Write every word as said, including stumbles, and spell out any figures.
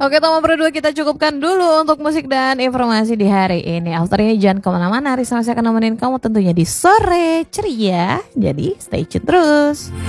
Oke, Toma berdua kita cukupkan dulu untuk musik dan informasi di hari ini. After ini jangan kemana-mana, Risma saya akan nemenin kamu tentunya di sore ceria. Jadi stay tune terus.